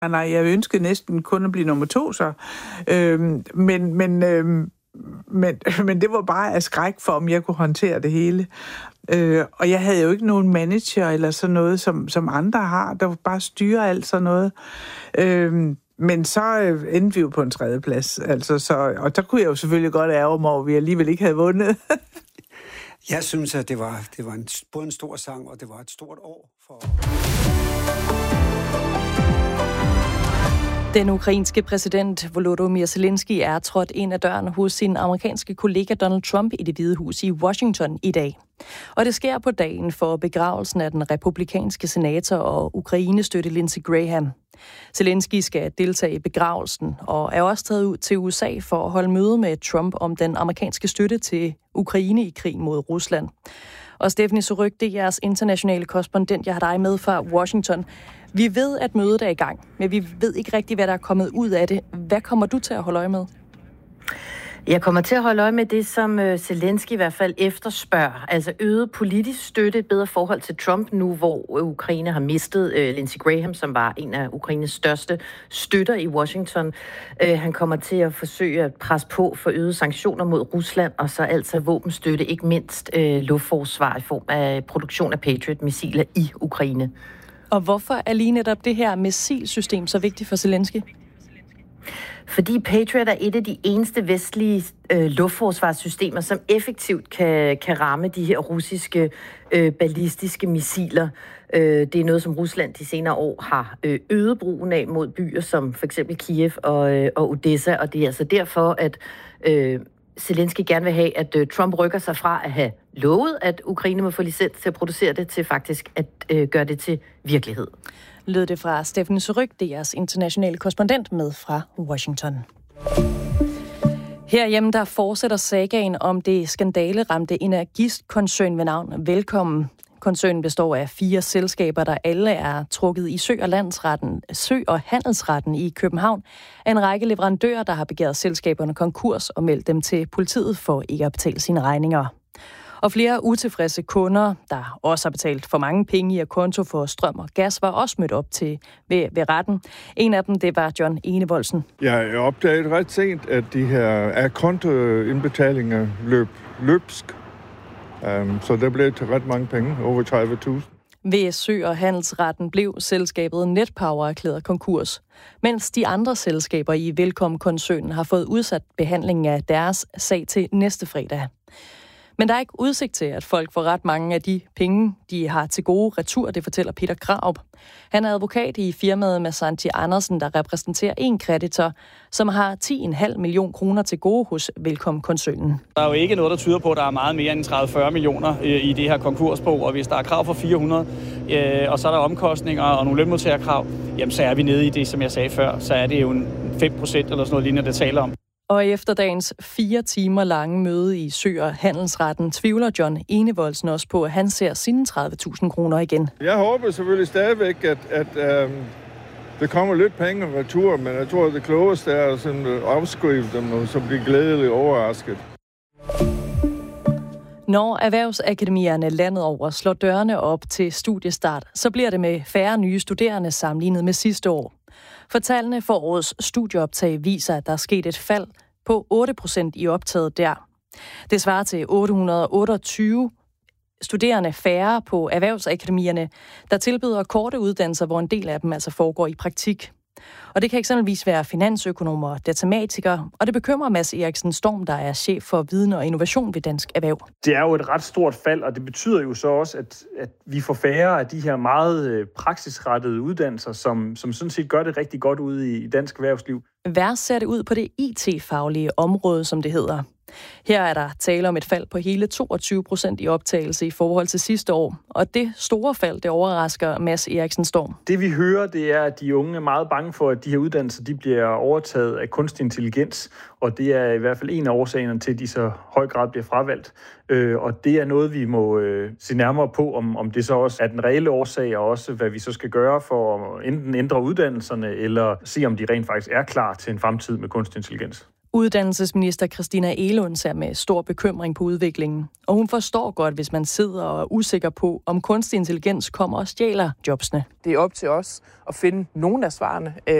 Nej, jeg ønskede næsten kun at blive nummer 2, så. Men det var bare af skræk for, om jeg kunne håndtere det hele. Og jeg havde jo ikke nogen manager eller sådan noget, som andre har, der bare styrer alt sådan noget. Men så endte vi jo på en 3. plads. Og der kunne jeg jo selvfølgelig godt ærge mig over, at vi alligevel ikke havde vundet. Jeg synes, at det var både en stor sang, og det var et stort år for... Den ukrainske præsident Volodymyr Zelensky er trådt ind ad døren hos sin amerikanske kollega Donald Trump i Det Hvide Hus i Washington i dag. Og det sker på dagen for begravelsen af den republikanske senator og Ukraine-støtte Lindsey Graham. Zelensky skal deltage i begravelsen og er også taget ud til USA for at holde møde med Trump om den amerikanske støtte til Ukraine i krig mod Rusland. Og Stephanie Surrugue, det er jeres internationale korrespondent, jeg har dig med fra Washington. Vi ved, at mødet er i gang, men vi ved ikke rigtigt, hvad der er kommet ud af det. Hvad kommer du til at holde øje med? Jeg kommer til at holde øje med det, som Zelensky i hvert fald efterspørger. Altså øget politisk støtte, et bedre forhold til Trump nu, hvor Ukraine har mistet Lindsey Graham, som var en af Ukraines største støtter i Washington. Han kommer til at forsøge at presse på for øget sanktioner mod Rusland, og så altså våbenstøtte, ikke mindst luftforsvar i form af produktion af Patriot-missiler i Ukraine. Og hvorfor er lige netop det her missilsystem så vigtigt for Zelensky? Fordi Patriot er et af de eneste vestlige luftforsvarssystemer, som effektivt kan ramme de her russiske ballistiske missiler. Det er noget, som Rusland de senere år har øget brugen af mod byer som for eksempel Kiev og Odessa, og det er altså derfor, at Zelensky gerne vil have, at Trump rykker sig fra at have lovet, at Ukraine må få licens til at producere det, til faktisk at gøre det til virkelighed. Lød det fra Stephanie Surrugue, DR's internationale korrespondent med fra Washington. Herhjemme der fortsætter sagaen om det skandaleramte energikoncern ved navn Velkommen. Koncernen består af 4 selskaber, der alle er trukket i Sø- og Handelsretten i København af en række leverandører, der har begæret selskaberne konkurs og meldt dem til politiet for ikke at betale sine regninger. Og flere utilfredse kunder, der også har betalt for mange penge i et konto for strøm og gas, var også mødt op ved retten. En af dem, det var John Enevoldsen. Jeg opdagede ret sent, at de her kontoindbetalinger løb løbsk. Så der blev til ret mange penge, over 30.000. Ved Sø- og Handelsretten blev selskabet Netpower erklæret konkurs, mens de andre selskaber i Velkommen-koncernen har fået udsat behandlingen af deres sag til næste fredag. Men der er ikke udsigt til, at folk får ret mange af de penge, de har til gode retur, det fortæller Peter Graup. Han er advokat i firmaet Massanti Andersen, der repræsenterer en kreditor, som har 10,5 millioner kroner til gode hos Velkommen-koncernen. Der er jo ikke noget, der tyder på, at der er meget mere end 30-40 millioner i det her konkursbo, og hvis der er krav for 400, og så er der omkostninger og nogle lønmodtagerkrav, jamen så er vi nede i det, som jeg sagde før, så er det jo 5% eller sådan noget lignende, det taler om. Og efter dagens 4 timer lange møde i Sø- og Handelsretten, tvivler John Enevoldsen også på, at han ser sine 30.000 kroner igen. Jeg håber selvfølgelig stadigvæk, at der kommer lidt penge retur, men jeg tror, at det klogeste er at afskrive dem, og så blive glædeligt overrasket. Når erhvervsakademierne landet over slår dørene op til studiestart, så bliver det med færre nye studerende sammenlignet med sidste år. For tallene for årets studieoptag viser, at der er sket et fald på 8% i optaget der. Det svarer til 828 studerende færre på erhvervsakademierne, der tilbyder korte uddannelser, hvor en del af dem altså foregår i praktik. Og det kan eksempelvis være finansøkonomer og datamatikere, og det bekymrer Mads Eriksen Storm, der er chef for viden og innovation ved Dansk Erhverv. Det er jo et ret stort fald, og det betyder jo så også, at vi får færre af de her meget praksisrettede uddannelser, som sådan set gør det rigtig godt ude i dansk erhvervsliv. Værst ser det ud på det IT-faglige område, som det hedder. Her er der tale om et fald på hele 22% i optagelse i forhold til sidste år. Og det store fald, det overrasker Mads Eriksen Storm. Det vi hører, det er, at de unge er meget bange for, at de her uddannelser de bliver overtaget af kunstig intelligens. Og det er i hvert fald en af årsagerne til, at de så høj grad bliver fravalgt. Og det er noget, vi må se nærmere på, om det så også er den reelle årsag, og også hvad vi så skal gøre for at enten ændre uddannelserne, eller se, om de rent faktisk er klar til en fremtid med kunstig intelligens. Uddannelsesminister Christina Egelund ser med stor bekymring på udviklingen, og hun forstår godt, hvis man sidder og er usikker på, om kunstig intelligens kommer og stjæler jobsene. Det er op til os at finde nogle af svarene,